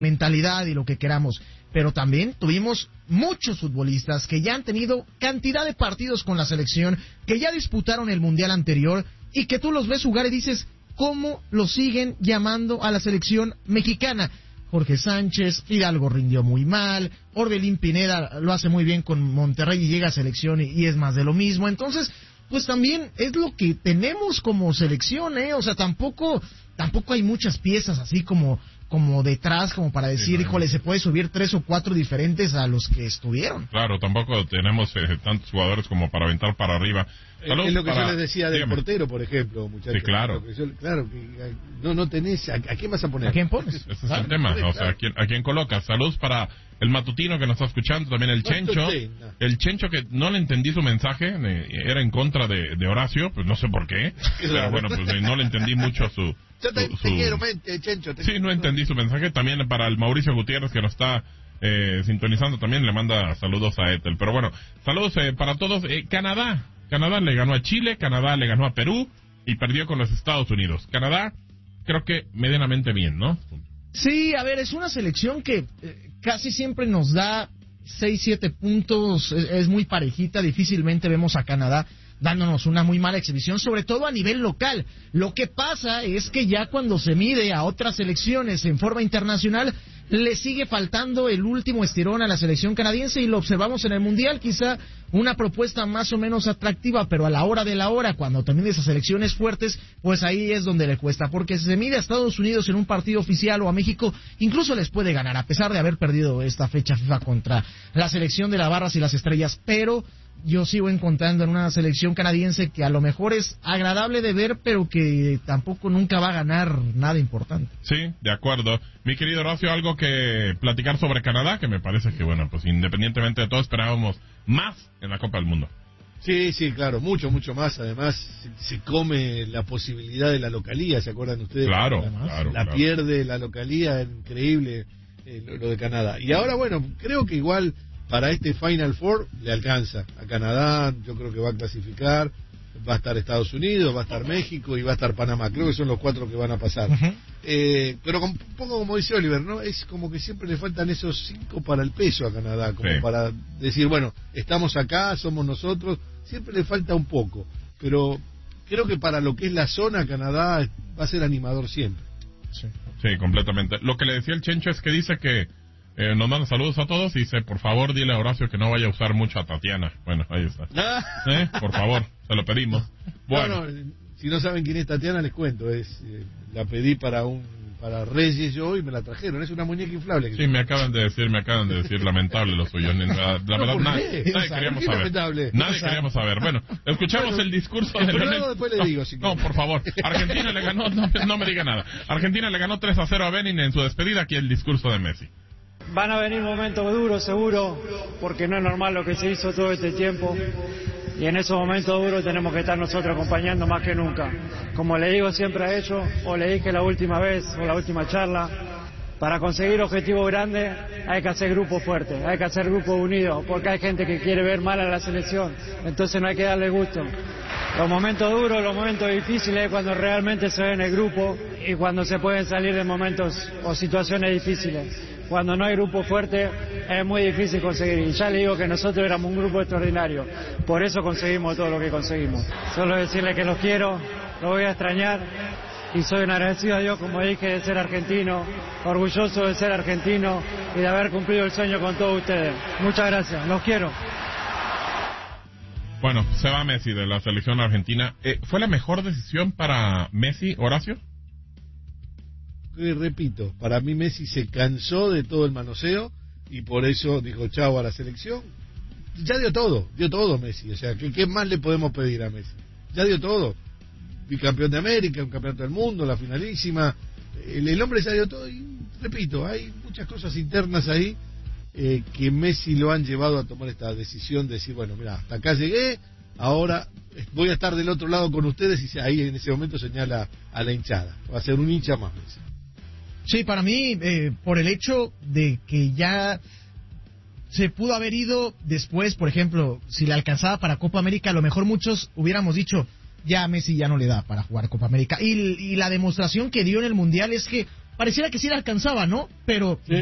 mentalidad y lo que queramos, pero también tuvimos muchos futbolistas que ya han tenido cantidad de partidos con la selección, que ya disputaron el Mundial anterior y que tú los ves jugar y dices, ¿cómo lo siguen llamando a la selección mexicana? Jorge Sánchez, Fidalgo rindió muy mal, Orbelín Pineda lo hace muy bien con Monterrey y llega a selección y es más de lo mismo. Entonces, pues también es lo que tenemos como selección, o sea, tampoco hay muchas piezas así como detrás, como para decir, sí, híjole, se puede subir 3 o 4 diferentes a los que estuvieron. Claro, tampoco tenemos tantos jugadores como para aventar para arriba. Saludos es lo que yo les decía del portero, por ejemplo, muchachos. Sí, claro. Claro, no tenés, ¿a quién vas a poner? ¿A quién pones? Ese es el tema, o sea, ¿a quién colocas? Saludos para el matutino que nos está escuchando, también el Chencho. El Chencho, que no le entendí su mensaje, era en contra de Horacio, pues no sé por qué, pero bueno, pues no le entendí mucho su... Yo te quiero, Chencho. Sí, no entendí su mensaje. También para el Mauricio Gutiérrez, que nos está sintonizando, también le manda saludos a Ethel. Pero bueno, saludos para todos. Canadá le ganó a Chile, Canadá le ganó a Perú y perdió con los Estados Unidos. Canadá, creo que medianamente bien, ¿no? Sí, a ver, es una selección que casi siempre nos da 6-7 puntos, es muy parejita, difícilmente vemos a Canadá dándonos una muy mala exhibición, sobre todo a nivel local. Lo que pasa es que ya cuando se mide a otras selecciones en forma internacional, le sigue faltando el último estirón a la selección canadiense y lo observamos en el Mundial, quizá una propuesta más o menos atractiva, pero a la hora de la hora, cuando te mides a selecciones fuertes, pues ahí es donde le cuesta, porque si se mide a Estados Unidos en un partido oficial o a México, incluso les puede ganar, a pesar de haber perdido esta fecha FIFA contra la selección de las Barras y las Estrellas, pero yo sigo encontrando en una selección canadiense que a lo mejor es agradable de ver, pero que tampoco nunca va a ganar nada importante. Sí, de acuerdo. Mi querido Horacio, algo que platicar sobre Canadá, que me parece que, bueno, pues independientemente de todo, esperábamos más en la Copa del Mundo. Sí, claro, mucho más. Además, se come la posibilidad de la localía, ¿se acuerdan ustedes? Claro. Pierde la localía, increíble lo de Canadá. Y ahora, bueno, creo que igual para este Final Four le alcanza a Canadá, yo creo que va a clasificar, va a estar Estados Unidos, va a estar México y va a estar Panamá, creo que son los 4 que van a pasar. Pero un poco como dice Oliver, ¿no? Es como que siempre le faltan esos 5 para el peso a Canadá, como para decir, bueno, estamos acá, somos nosotros, siempre le falta un poco, pero creo que para lo que es la zona, Canadá va a ser animador siempre. Sí, completamente. Lo que le decía el Chencho es que dice que nos manda saludos a todos y dice, por favor, dile a Horacio que no vaya a usar mucho a Tatiana. Bueno, ahí está. Por favor, se lo pedimos. Bueno. No, si no saben quién es Tatiana, les cuento. La pedí para Reyes yo y me la trajeron. Es una muñeca inflable. Sí, me acaban de decir, lamentable lo suyo. La verdad, nadie queríamos saber. Nadie queríamos saber. Bueno, escuchamos el discurso de Lionel. Después le digo, no, por favor. Argentina le ganó, no me diga nada. Argentina le ganó 3-0 a Benin en su despedida. Aquí el discurso de Messi. Van a venir momentos duros, seguro, porque no es normal lo que se hizo todo este tiempo. Y en esos momentos duros tenemos que estar nosotros acompañando más que nunca. Como le digo siempre a ellos, o le dije la última vez, o la última charla, para conseguir objetivos grandes hay que hacer grupos fuertes, hay que hacer grupos unidos, porque hay gente que quiere ver mal a la selección, entonces no hay que darle gusto. Los momentos duros, los momentos difíciles es cuando realmente se ve en el grupo y cuando se pueden salir de momentos o situaciones difíciles. Cuando no hay grupo fuerte es muy difícil conseguir. Y ya le digo que nosotros éramos un grupo extraordinario. Por eso conseguimos todo lo que conseguimos. Solo decirles que los quiero, los voy a extrañar. Y soy un agradecido a Dios, como dije, de ser argentino. Orgulloso de ser argentino y de haber cumplido el sueño con todos ustedes. Muchas gracias, los quiero. Bueno, se va Messi de la selección argentina. ¿Fue la mejor decisión para Messi, Horacio? Repito, para mí Messi se cansó de todo el manoseo y por eso dijo chau a la selección. Ya dio todo Messi, o sea, ¿qué más le podemos pedir a Messi? Ya dio todo, bicampeón de América, un campeonato del mundo, la finalísima, el hombre ya dio todo y repito, hay muchas cosas internas ahí que Messi lo han llevado a tomar esta decisión de decir, bueno, mira, hasta acá llegué, ahora voy a estar del otro lado con ustedes y ahí en ese momento señala a la hinchada, va a ser un hincha más Messi. Sí, para mí, por el hecho de que ya se pudo haber ido después, por ejemplo, si le alcanzaba para Copa América, a lo mejor muchos hubiéramos dicho, ya a Messi ya no le da para jugar Copa América. Y la demostración que dio en el Mundial es que pareciera que sí la alcanzaba, ¿no? Pero